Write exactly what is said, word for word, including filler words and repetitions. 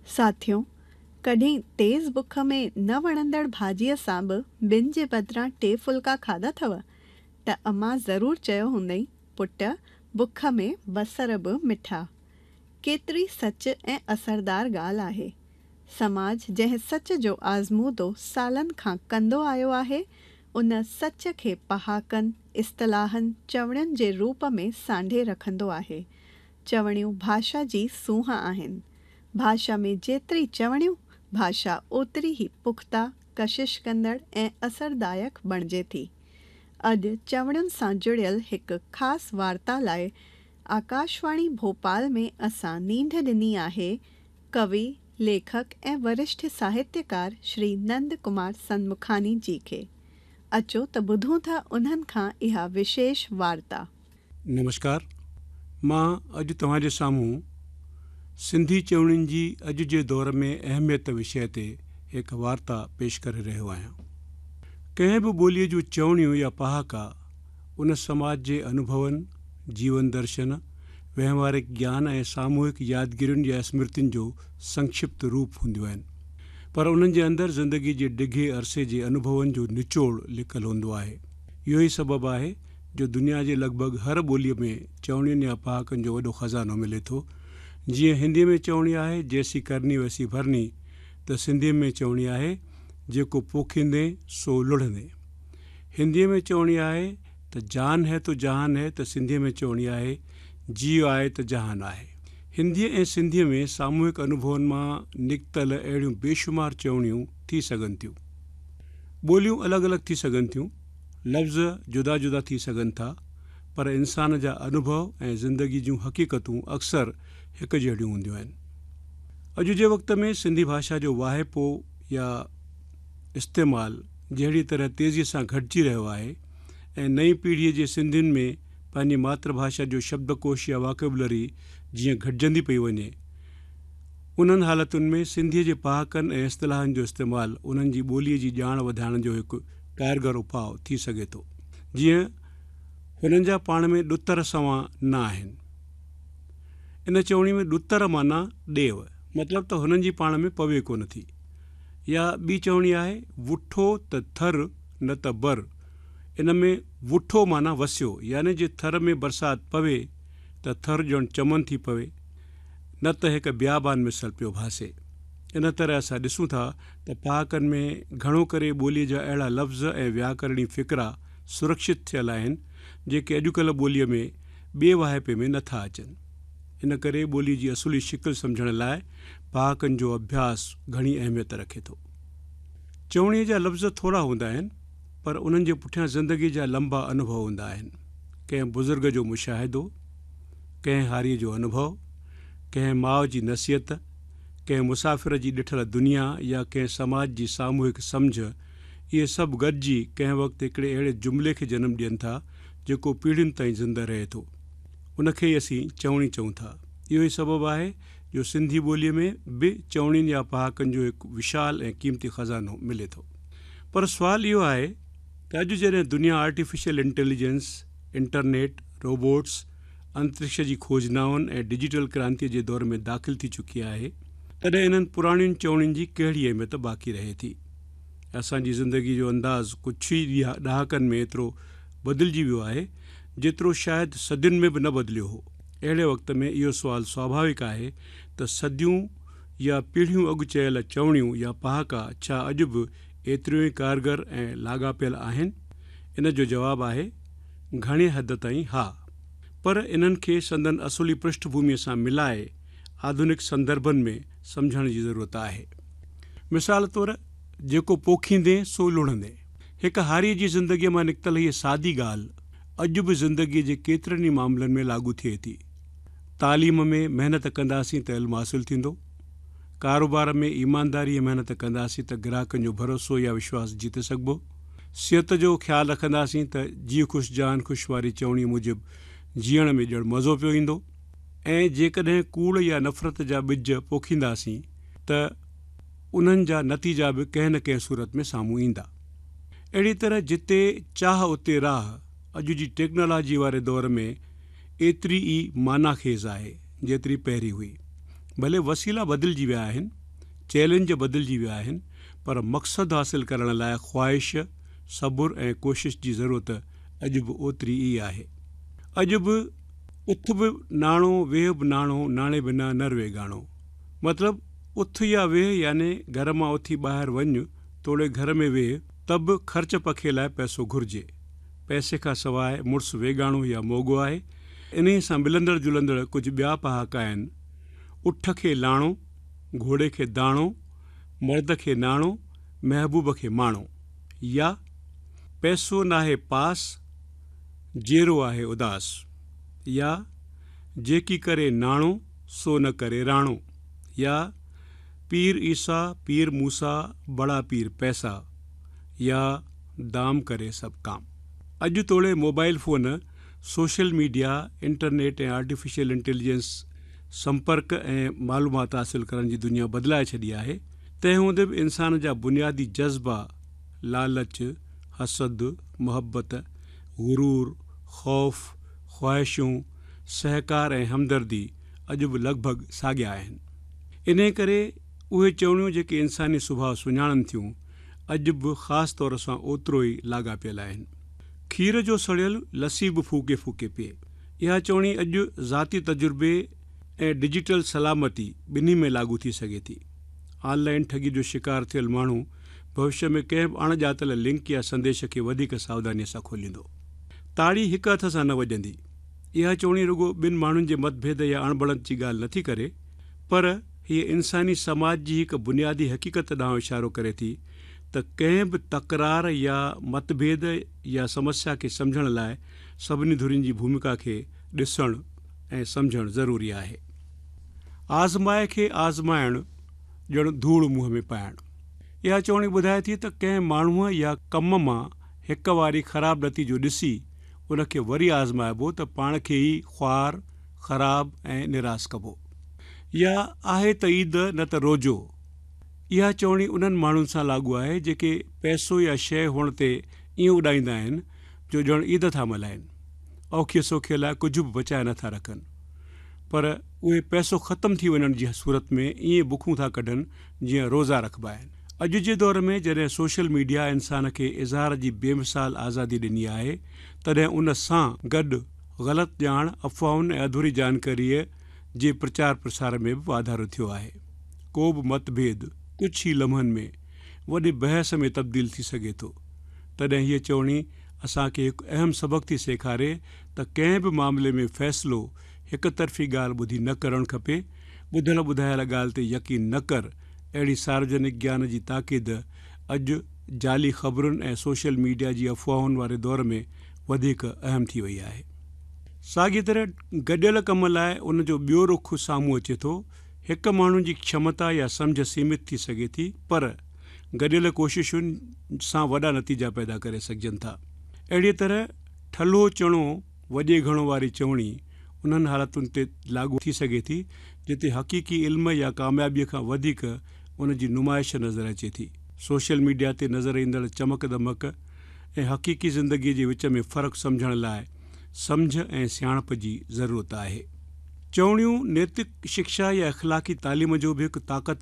साथियों, कॾहिं तेज़ बुख में न वणंदड़ भाॼीअ सां बि ॿिनि जे बदिरां टे फुल्का खाधा अथव त अमां ज़रूरु चयो हूंदई, पुट बुख में बसर बि मिठा। केतिरी सच ऐं असरदार ॻाल्हि आहे। समाज जंहिं सच जो आज़मूदो सालनि खां कंदो आयो आहे, उन सच खे पहाकनि, इस्तलाहनि, चवणियुनि जे रूप में सांढे रखंदो आहे। चवणियूं भाषा जी सूंह आहिनि। भाषा में जेतिरी चवणियूं, भाषा ओतिरी ई पुख्ता, कशिश कंदड़ ऐं असरदायक बणिजे थी। अॼु चवणियुनि सां जुड़ियल हिकु ख़ासि वार्ता लाइ आकाशवाणी भोपाल में असां नींढ ॾिनी आहे कवि, लेखक ऐं वरिष्ठ साहित्यकार श्री नंद कुमार सनमुखानी जी खे। अचो त ॿुधूं था उन्हनि खां इहा विशेष वार्ता। नमस्कार, मां अॼु तव्हांजे साम्हूं सिंधी चवणियुनि जी अॼु जे दौर में अहमियत विषय ते हिकु वार्ता पेश करे रहियो आहियां। कंहिं बि ॿोलीअ जूं चवणियूं या पहाका उन समाज जे अनुभवनि, जीवन दर्शन, वहिंवारिक ज्ञान ऐं सामूहिक यादगिरियुनि या स्मृतियुनि जो संक्षिप्त रूप हूंदियूं आहिनि, पर उन्हनि जे अंदरि ज़िंदगी जे डिघे अरसे जे अनुभवनि जो निचोड़ लिकल हूंदो आहे। इहो ई सबबु आहे जो दुनिया जे लॻभॻि हर ॿोलीअ में चवणियुनि या पहाकनि जो वॾो ख़ज़ानो मिले थो। जीअं हिंदीअ में चवणी आहे जैसी करनी वैसी भरनी, त सिंधीअ में चवणी आहे जेको पोखींदे सो लुढ़ंदे। हिंदीअ में चवणी आहे त जान है तो जहान है, त सिंधीअ में चवणी आहे जीउ आहे त जहान आहे। हिंदीअ ऐं सिंधीअ में सामूहिक अनुभवनि मां निकितल अहिड़ियूं बेशुमार चवणियूं थी सघनि थियूं। ॿोलियूं अलॻि अलॻि थी सघनि थियूं, लफ़्ज़ जुदा जुदा थी सघनि था, पर इंसान जा अनुभव ऐं ज़िंदगी जूं हक़ीक़तूं अक्सर हिकु जहिड़ियूं हूंदियूं आहिनि। अॼु जे वक़्त में सिंधी भाषा जो वाहिपो या इस्तेमालु जहिड़ी तरह तेज़ीअ सां घटिजी रहियो आहे ऐं नई पीढ़ीअ जे सिंधियुनि में पंहिंजी मातृभाषा जो शब्दकोश या वाकेबुलरी जीअं घटिजंदी पई वञे, उन्हनि हालतुनि में सिंधीअ जे पहाकनि ऐं इस्तिलाहनि जो इस्तेमालु उन्हनि जी ॿोलीअ जी ॼाण वधाइण जो हिकु कारगर उपाउ थी सघे थो। जीअं हुननि जा पाण में ॾुतर सवां न आहिनि। इन चवणी में ॾुतर माना ॾेव, मतिलबु त हुननि जी पाण में पवे कोन थी। या ॿी चवणी आहे वुठो त थर न त बर। इन में वुठो माना वसियो, यानी जे थर में बरसाति पवे त थर ॼण चमन थी पवे, न त हिकु बियाबान मिसल पियो भासे। इन तरह असां ॾिसूं था त पहाकनि में घणो करे ॿोलीअ जा अहिड़ा लफ़्ज़ ऐं व्याकरणी फ़िक्रा सुरक्षित थियल आहिनि जेके अॼुकल्ह ॿोलीअ में ॿिए वाहिपे में नथा अचनि। इन करे ॿोली जी असुली शिकिल सम्झण लाइ पहाकनि जो अभ्यास घणी अहमियत रखे थो। चवणीअ जा लफ़्ज़ थोरा हूंदा आहिनि, पर उन्हनि जे पुठियां ज़िंदगी जा लंबा अनुभव हूंदा आहिनि। कंहिं बुज़ुर्ग जो मुशाहिदो, कंहिं हारीअ जो अनुभव, कंहिं माउ जी नसीहत, कंहिं मुसाफ़िर जी ॾिठल दुनिया या कंहिं समाज जी सामूहिक सम्झ, इहे सभु गॾिजी कंहिं वक़्तु हिकिड़े अहिड़े जुमिले खे जनमु ॾियनि था जेको पीढ़ियुनि ताईं ज़िंदा रहे थो। उनखे ई असीं चवणी चऊं था। इहो ई सबबु आहे जो सिंधी ॿोलीअ में बि चवणियुनि या पहाकनि जो हिकु विशाल ऐं क़ीमती ख़ज़ानो मिले थो। पर सुवालु इहो आहे त अॼु जॾहिं दुनिया आर्टिफिशियल इंटेलिजेंस, इंटरनेट, रोबोट्स, अंतरिक्ष जी खोजनाउनि ऐं डिजिटल क्रांतीअ जे दौर में दाख़िल थी चुकी आहे, तॾहिं इन्हनि पुराणियुनि चवणियुनि जी कहिड़ी अहमियत बाक़ी रहे थी। असांजी ज़िंदगी जो अंदाज़ कुझु ई ॾहाकनि में एतिरो बदिलजी वियो आहे जेतिरो शायदि सदियुनि में बि न बदिलियो हो। अहिड़े वक़्त में इहो सुवालु स्वाभाविक आहे त सदियूं या पीढ़ियूं अॻु चयल चवणियूं या पहाका छा अॼु बि एतिरियूं ई कारगर ऐं लाॻापियल आहिनि? इन जो जवाबु आहे घणे हद ताईं हा, पर इन्हनि खे संदन असुली पृष्ठभूमीअ सां मिलाए आधुनिक संदर्भनि में सम्झण जी ज़रूरत आहे। मिसाल तौरु जेको पोखींदे सो लुढ़ंदे, हिकु हारीअ जी ज़िंदगीअ मां निकितल हीअ सादी ॻाल्हि अॼु बि ज़िंदगीअ जे केतिरनि ई मामलनि में लागू थिए थी। तालीम में महिनत कंदासीं त इल्मु हासिलु थींदो, कारोबार में ईमानदारीअ महिनत कंदासीं त ग्राहकनि जो भरोसो या विश्वास जीते सघिबो, सिहत जो ख़्यालु रखंदासीं त जीउ ख़ुशि जान ख़ुशि वारी चवणी मूजिबि जीअण में ॼण मज़ो पियो ईंदो, ऐं जेकॾहिं कूड़ या नफ़रत जा ॿिज पोखींदासीं त उन्हनि जा नतीजा बि कंहिं न कंहिं सूरत में साम्हूं ईंदा। अहिड़ी तरह जिते चाह उते राह अॼु जी टेक्नोलॉजी वारे दौर में एतिरी ई मानाखेज़ आहे जेतिरी पहिरीं हुई। भले वसीला बदिलजी विया आहिनि, चैलेंज बदिलजी विया आहिनि, पर मक़सदु हासिल करण लाइ ख़्वाहिश, सबुर ऐं कोशिश जी ज़रूरत अॼु बि ओतिरी ई आहे। अॼु बि उथ बि नाणो, वेह बि नाणो, नाणे बिना न रुए गाणो। मतिलबु उथ या वेह याने घर मां उथी ॿाहिरि वञु, तोड़े घर में वेह, त बि ख़र्च पखे लाइ पैसो घुरिजे। पैसे खां सवाइ मुड़ुसु वेगाणो या मोगो आहे। इन सां मिलंदड़ जुलंदड़ कुझु ॿिया पहाका आहिनि। उठ खे लाणो, घोड़े खे दाणो, मर्द खे नाणो, महबूब खे माणो। या पैसो नाहे पास, जेरो आहे उदास। या जेकी करे नाणो, सो न करे राणो। या पीर ईसा, पीर मूसा, बड़ा पीर पैसा। या दाम करे सभु काम। अॼु तोड़े mobile phone, social media, internet ऐं आर्टिफिशियल इंटेलिजेंस संपर्क ऐं मालूमात हासिल करण जी दुनिया बदिलाए छॾी आहे। तंहिं हूंदे बि इंसान जा बुनियादी जज़्बा, लालच, हसद, मुहबत, गुरूर, ख़ौफ़, ख़्वाहिशूं, सहकार ऐं हमदर्दी अॼु बि लॻभॻि साॻिया आहिनि। इन करे उहे चवणियूं जेके इंसानी सुभाउ सुञाणनि थियूं, अॼु बि ख़ासि तौर सां ओतिरो ई लाॻापियल आहिनि। खीर जो सड़ियल लस्सी बि फूके फूके पिए। इहा चवणी अॼु ज़ाती तजुर्बे ऐं डिजिटल सलामती ॿिन्ही में लागू थी सघे थी। ऑनलाइन ठगी जो शिकार थियल माण्हू भविष्य में कंहिं बि अणॼातल लिंक या संदेश खे वधीक सावधानीअ सां खोलींदो। ताड़ी हिकु हथ सां न वॼंदी। इहा चवणी रुगो ॿिनि माण्हुनि जे मतभेद या अणबणत जी ॻाल्हि नथी करे, पर हीअ इंसानी समाज जी हिकु बुनियादी हक़ीक़त ॾांहुं इशारो करे थी त कंहिं बि तकरार या मतभेद या समस्या खे सम्झण लाइ सभिनी धुरियुनि जी भूमिका खे ॾिसणु ऐं सम्झणु ज़रूरी आहे। आज़माए खे आज़माइणु ॼणु धूड़ मुंहं में पाइणु। इहा चवणी ॿुधाए थी त कंहिं माण्हूअ या कम मां हिकु वारी ख़राबु नतीजो ॾिसी उनखे वरी आज़माइबो त पाण खे ई ख़्वार, ख़राबु ऐं निराश कबो। या आहे त ईद न त रोज़ो। इहा चवणी उन्हनि माण्हुनि सां लागू आहे जेके पैसो या शइ हुअण ते ईअं उॾाईंदा आहिनि जो ॼणु ईद था मल्हाइनि। औखे सौखे लाइ कुझु बि बचाए नथा रखनि, पर उहे पैसो ख़तमु थी वञण जी सूरत में ईअं बुखूं था कढनि जीअं रोज़ा रखबा आहिनि। अॼु जे दौर में जॾहिं सोशल मीडिया इंसान खे इज़हार जी बेमिसाल आज़ादी ॾिनी आहे, तॾहिं उन सां गॾु ग़लति ॼाण, अफ़वाहुनि ऐं अधूरी जानकारीअ जे प्रचार प्रसार में बि वाधारो थियो आहे। को बि मतभेद कुझु ई लम्हनि में वॾी बहस में तब्दील थी सघे थो। तॾहिं हीअ चवणी असांखे हिकु अहम सबक़ु थी सेखारे त कंहिं बि मामले में फ़ैसिलो हिकु तरफ़ी ॻाल्हि ॿुधी न करणु खपे। ॿुधल ॿुधायल ॻाल्हि ते यकीन न कर। अहिड़ी सार्वजनिक ज्ञान जी ताक़ीद अॼु जाली ख़बरुनि ऐं सोशल मीडिया जी अफ़वाहुनि वारे दौर में वधीक अहम थी वई आहे। साॻी तरह गॾियल कम लाइ उन जो ॿियो रुख़ साम्हूं अचे थो। हिकु माण्हू जी क्षमता या सम्झ सीमित थी सघे थी, पर गॾियल कोशिशुनि सां वॾा नतीजा पैदा करे सघजनि था। अहिड़ी तरह ठलो चणो वॼे घणो वारी चवणी उन्हनि हालतुनि ते लागू थी सघे थी जिते हक़ीक़ी इल्म या कामयाबीअ खां वधीक उन जी नुमाइश नज़र अचे थी। सोशल मीडिया ते नज़र ईंदड़ चमक दमक ऐं हक़ीक़ी ज़िंदगीअ जे विच में फ़र्क़ु सम्झण लाइ सम्झ ऐं सियाणप जी ज़रूरत आहे। चवणियूं नैतिक शिक्षा या अख़लाक़ी तालीम जो बि हिकु ताक़त